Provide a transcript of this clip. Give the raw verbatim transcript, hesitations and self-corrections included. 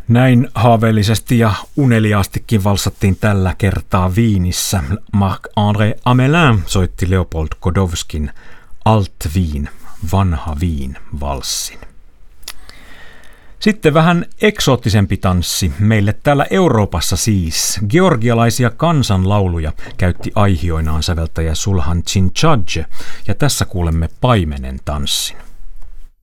Näin haaveellisesti ja uneliaastikin valsattiin tällä kertaa Viinissä. Marc-André Amelin soitti Leopold Godowskin Alt Wien, vanha Wien valssin. Sitten vähän eksoottisempi tanssi. Meille täällä Euroopassa siis. Georgialaisia kansanlauluja käytti aihioinaan säveltäjä Sulhan Çinçadze, ja tässä kuulemme paimenen tanssin.